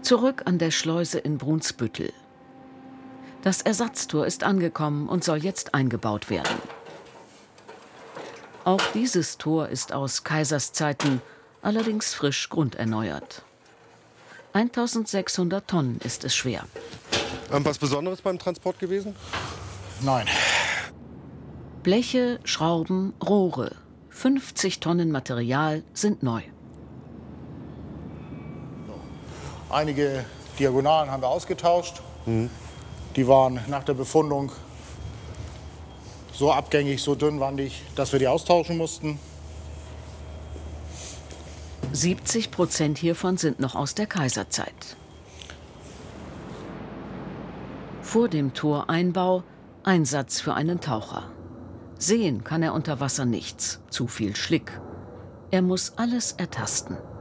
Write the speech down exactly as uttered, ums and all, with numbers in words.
Zurück an der Schleuse in Brunsbüttel. Das Ersatztor ist angekommen und soll jetzt eingebaut werden. Auch dieses Tor ist aus Kaiserszeiten, allerdings frisch grunderneuert. eintausendsechshundert Tonnen ist es schwer. Was Besonderes beim Transport gewesen? Nein. Bleche, Schrauben, Rohre. fünfzig Tonnen Material sind neu. Einige Diagonalen haben wir ausgetauscht. Mhm. Die waren nach der Befundung so abgängig, so dünnwandig, dass wir die austauschen mussten. siebzig Prozent hiervon sind noch aus der Kaiserzeit. Vor dem Toreinbau Einsatz für einen Taucher. Sehen kann er unter Wasser nichts, zu viel Schlick. Er muss alles ertasten.